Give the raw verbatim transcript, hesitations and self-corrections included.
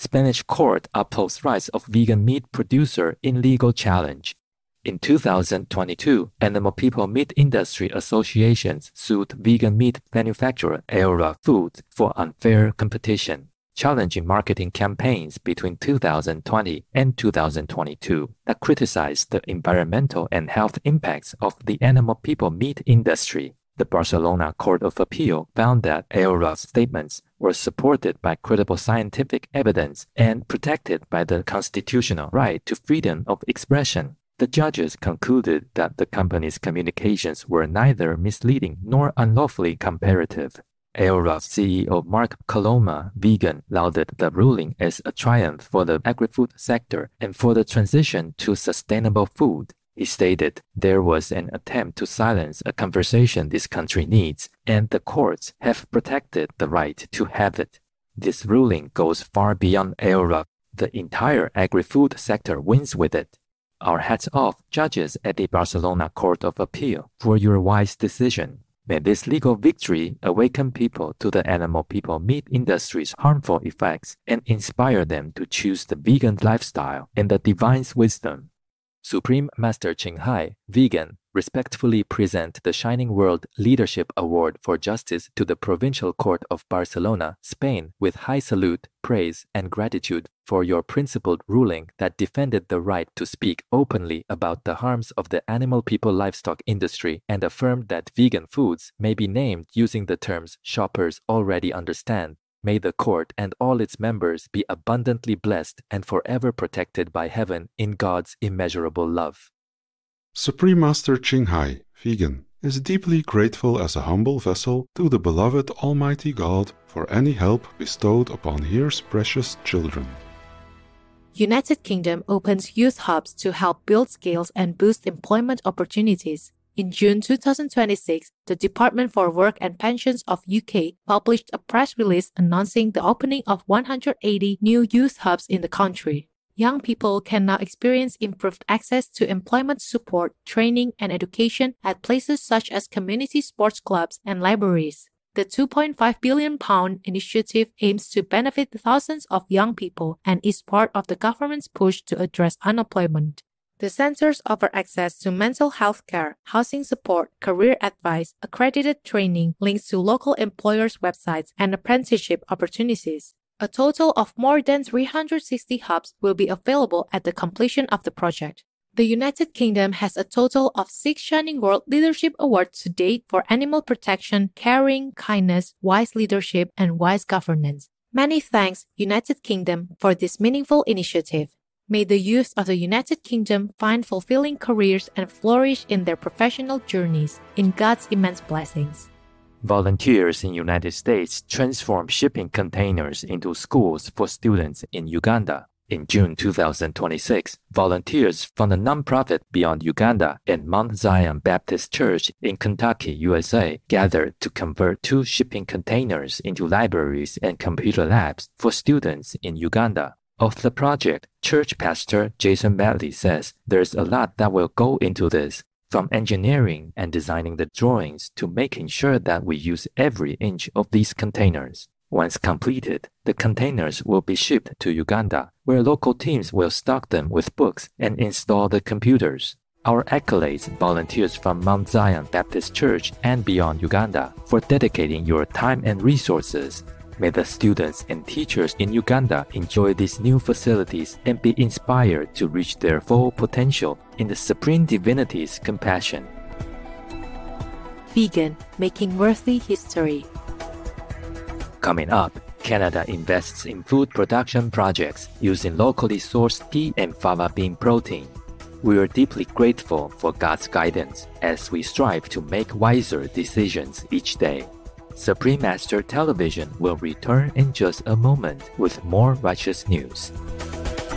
Spanish court upholds rights of vegan meat producer in legal challenge. In two thousand twenty-two, Animal People Meat Industry Associations sued vegan meat manufacturer Aora Foods for unfair competition, challenging marketing campaigns between two thousand twenty and two thousand twenty-two that criticized the environmental and health impacts of the animal people meat industry. The Barcelona Court of Appeal found that Aora's statements were supported by credible scientific evidence and protected by the constitutional right to freedom of expression. The judges concluded that the company's communications were neither misleading nor unlawfully comparative. Aora's C E O Mark Coloma, vegan, lauded the ruling as a triumph for the agri-food sector and for the transition to sustainable food. He stated there was an attempt to silence a conversation this country needs, and the courts have protected the right to have it. This ruling goes far beyond Aora. The entire agri-food sector wins with it. Our hats off, judges at the Barcelona Court of Appeal, for your wise decision. May this legal victory awaken people to the animal people meat industry's harmful effects and inspire them to choose the vegan lifestyle and the divine's wisdom. Supreme Master Ching Hai, vegan, respectfully present the Shining World Leadership Award for Justice to the Provincial Court of Barcelona, Spain, with high salute, praise, and gratitude for your principled ruling that defended the right to speak openly about the harms of the animal people livestock industry and affirmed that vegan foods may be named using the terms shoppers already understand. May the court and all its members be abundantly blessed and forever protected by heaven in God's immeasurable love. Supreme Master Ching Hai, vegan, is deeply grateful as a humble vessel to the beloved Almighty God for any help bestowed upon His precious children. United Kingdom opens youth hubs to help build skills and boost employment opportunities. In June two thousand twenty-six, the Department for Work and Pensions of U K published a press release announcing the opening of one hundred eighty new youth hubs in the country. Young people can now experience improved access to employment support, training, and education at places such as community sports clubs and libraries. The two point five billion pounds initiative aims to benefit thousands of young people and is part of the government's push to address unemployment. The centers offer access to mental health care, housing support, career advice, accredited training, links to local employers' websites, and apprenticeship opportunities. A total of more than three hundred sixty hubs will be available at the completion of the project. The United Kingdom has a total of six Shining World Leadership Awards to date for animal protection, caring, kindness, wise leadership, and wise governance. Many thanks, United Kingdom, for this meaningful initiative. May the youth of the United Kingdom find fulfilling careers and flourish in their professional journeys in God's immense blessings. Volunteers in United States transform shipping containers into schools for students in Uganda. In June two thousand twenty-six, volunteers from the nonprofit Beyond Uganda and Mount Zion Baptist Church in Kentucky, U S A, gathered to convert two shipping containers into libraries and computer labs for students in Uganda. Of the project, church pastor Jason Medley says there's a lot that will go into this, from engineering and designing the drawings to making sure that we use every inch of these containers. Once completed, the containers will be shipped to Uganda, where local teams will stock them with books and install the computers. Our accolades, volunteers from Mount Zion Baptist Church and Beyond Uganda, for dedicating your time and resources. May the students and teachers in Uganda enjoy these new facilities and be inspired to reach their full potential in the Supreme Divinity's compassion. Vegan, making worthy history. Coming up, Canada invests in food production projects using locally sourced pea and fava bean protein. We are deeply grateful for God's guidance as we strive to make wiser decisions each day. Supreme Master Television will return in just a moment with more righteous news.